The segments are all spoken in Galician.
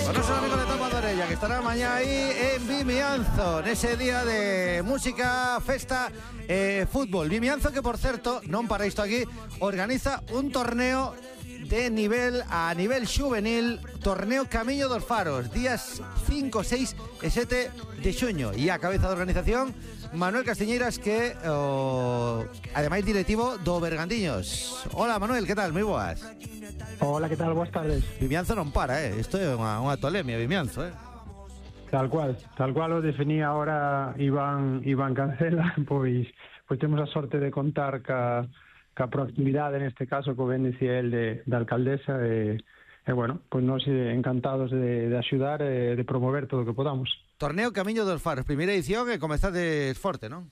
Con nuestro amigo de Tomás Dorella, que estará mañana ahí en Vimianzo, en ese día de música, festa, fútbol. Vimianzo que, por cierto, non para isto aquí, organiza un torneo de nivel a nivel juvenil, torneo Camiño dos Faros, días 5, 6 e 7 de xuño. E a cabeza da organización, Manuel Castiñeiras, que ademais directivo do Bergantiños. Hola, Manuel, que tal? Moi boas. Hola, que tal? Boas tardes. Vimianzo non para, isto é unha tolemia, Vimianzo, Tal cual o definía ahora Iván Cancela, pois temos a sorte de contar ca proactividade, neste caso, co ben dicía el da alcaldesa, e bueno, pois nós encantados de axudar e de promover todo o que podamos. Torneo Camiño dos Faros, primeira edición, e comezades forte, non?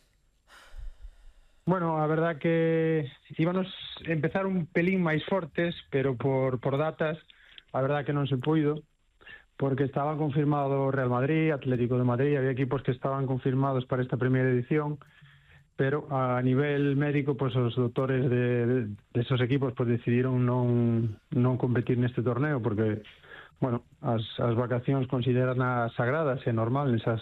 Bueno, a verdad que íbamos a empezar un pelín máis fortes, pero por datas, a verdad que non se puido, porque estaban confirmados Real Madrid, Atlético de Madrid, había equipos que estaban confirmados para esta primeira edición, pero a nivel médico, pues os doutores de esos equipos pues decidiron non competir neste torneo, porque, bueno, as vacacións consideran as sagradas, é normal nesa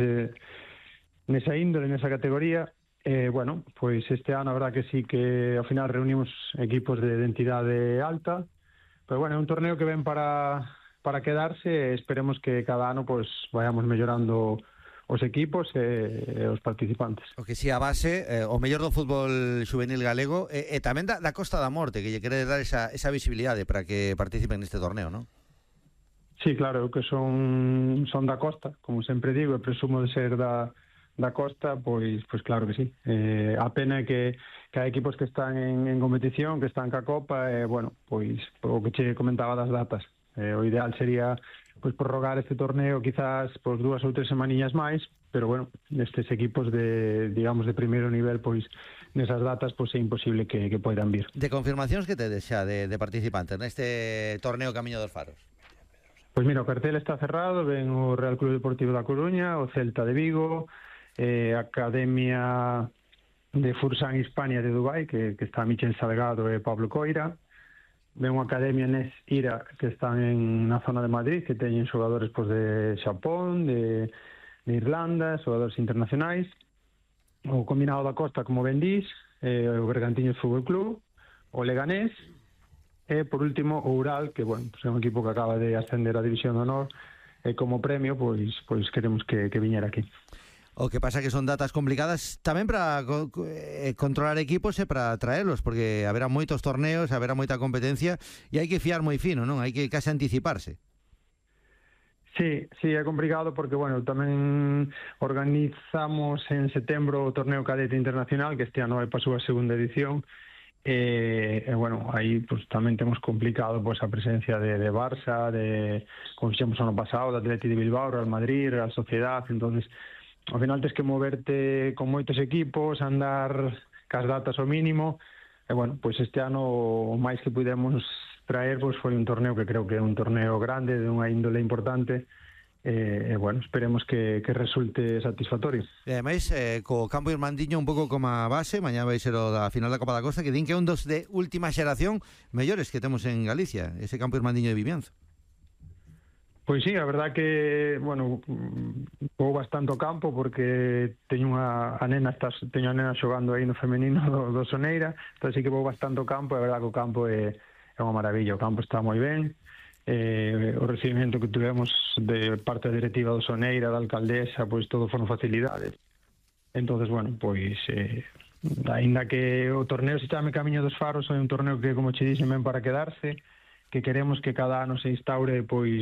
índole, nesa categoría. Bueno, pois este ano a verdad que sí que ao final reunimos equipos de entidade alta, pero bueno, é un torneo que ven para quedarse, e esperemos que cada ano pois vayamos mellorando os equipos e os participantes. O que si a base, o mellor do fútbol juvenil galego, e tamén da Costa da Morte, que lle quere dar esa visibilidade para que participen neste torneo, non? Sí, claro, que son da Costa, como sempre digo, e presumo de ser da Costa, pois claro que sí. A pena é que hai equipos que están en competición, que están ca Copa, e bueno, pois o que che comentaba das datas. O ideal sería pois prorrogar este torneo quizás por 2 ou 3 semaniñas máis, pero bueno, nestes equipos de, digamos, de primeiro nivel, pois nesas datas pois é imposible que poidan vir. De confirmacións que tedes xa de participantes neste torneo Camiño dos Faros? Pois mira, o cartel está cerrado, ven o Real Club Deportivo da Coruña, o Celta de Vigo, a Academia de Fursan Hispania de Dubai, que está Michel Salgado e Pablo Coira. Ven unha Academia Nes Ira, que están na zona de Madrid, que teñen xogadores pois, de Xapón, de Irlanda, xogadores internacionais. O Combinado da Costa, como ben dís, o Bergantiños Fútbol Club, o Leganés, e por último o Ural, que bueno, é un equipo que acaba de ascender a División de Honor, e como premio pois queremos que viñera aquí. O que pasa que son datas complicadas tamén para controlar equipos e para traerlos, porque haberá moitos torneos, haberá moita competencia e hai que fiar moi fino, non? Hai que case anticiparse. Sí, é complicado porque, bueno, tamén organizamos en setembro o torneo Cadete Internacional, que este ano vai para a súa segunda edición, e bueno, aí pues, tamén temos complicado pues, a presencia de Barça, como fixemos ano pasado, de Atleti de Bilbao, Real Madrid, Real Sociedad, entonces ao final tens que moverte con moitos equipos, andar cas datas ao mínimo, e bueno, pois este ano o máis que pudemos traer pois foi un torneo que creo que é un torneo grande, de unha índole importante, e bueno, esperemos que resulte satisfactorio. E ademais, co Campo Irmandiño un pouco como a base, mañá vai ser o da final da Copa da Costa, que din que é un dos de última xeración mellores que temos en Galicia, ese Campo Irmandiño de Vimianzo. Pois sí, a verdad que, bueno, vou bastante ao campo porque teño a nena xogando aí no femenino do Soneira, entón sí que vou bastante ao campo, e a verdad que o campo é unha maravilla, o campo está moi ben, o recibimento que tivemos de parte da directiva do Soneira, da alcaldesa, pois todo foron facilidades. Entonces, bueno, pois aínda que o torneo se chame Camiño dos Faros, é un torneo que, como che dixen, ven para quedarse, que queremos que cada ano se instaure pois